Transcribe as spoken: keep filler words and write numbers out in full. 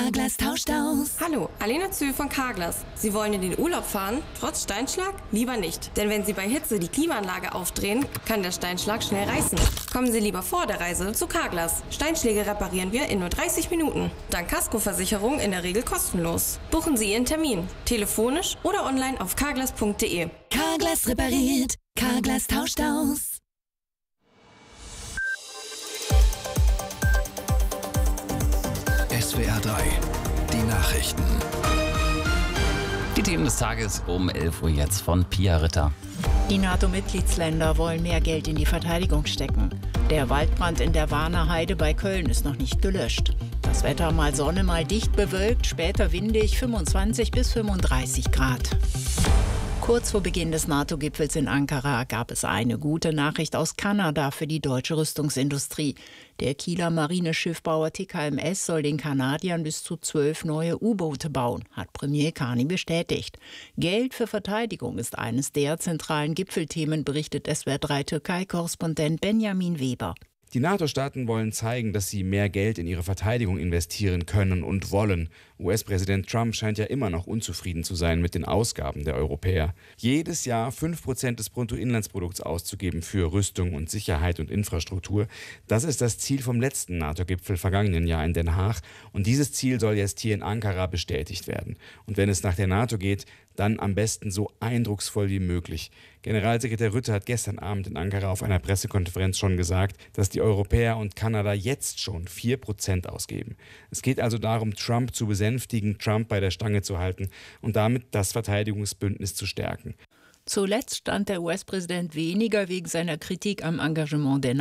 Carglass tauscht aus. Hallo, Alena Zühl von Carglass. Sie wollen in den Urlaub fahren, trotz Steinschlag? Lieber nicht. Denn wenn Sie bei Hitze die Klimaanlage aufdrehen, kann der Steinschlag schnell reißen. Kommen Sie lieber vor der Reise zu Carglass. Steinschläge reparieren wir in nur dreißig Minuten. Dank Kaskoversicherung in der Regel kostenlos. Buchen Sie Ihren Termin. Telefonisch oder online auf carglass punkt de. Carglass repariert. Carglass tauscht aus. S W R drei, die Nachrichten. Die Themen des Tages um elf Uhr jetzt von Pia Ritter. Die NATO-Mitgliedsländer wollen mehr Geld in die Verteidigung stecken. Der Waldbrand in der Warner Heide bei Köln ist noch nicht gelöscht. Das Wetter mal Sonne, mal dicht bewölkt, später windig, fünfundzwanzig bis fünfunddreißig Grad. Kurz vor Beginn des NATO-Gipfels in Ankara gab es eine gute Nachricht aus Kanada für die deutsche Rüstungsindustrie. Der Kieler Marineschiffbauer T K M S soll den Kanadiern bis zu zwölf neue U-Boote bauen, hat Premier Carney bestätigt. Geld für Verteidigung ist eines der zentralen Gipfelthemen, berichtet S W R drei Türkei-Korrespondent Benjamin Weber. Die NATO-Staaten wollen zeigen, dass sie mehr Geld in ihre Verteidigung investieren können und wollen. U S-Präsident Trump scheint ja immer noch unzufrieden zu sein mit den Ausgaben der Europäer. Jedes Jahr fünf Prozent des Bruttoinlandsprodukts auszugeben für Rüstung und Sicherheit und Infrastruktur, das ist das Ziel vom letzten NATO-Gipfel vergangenen Jahr in Den Haag. Und dieses Ziel soll jetzt hier in Ankara bestätigt werden. Und wenn es nach der NATO geht, dann am besten so eindrucksvoll wie möglich. Generalsekretär Rutte hat gestern Abend in Ankara auf einer Pressekonferenz schon gesagt, dass die Europäer und Kanada jetzt schon vier Prozent ausgeben. Es geht also darum, Trump zu besänftigen, Trump bei der Stange zu halten und damit das Verteidigungsbündnis zu stärken. Zuletzt stand der U S-Präsident weniger wegen seiner Kritik am Engagement der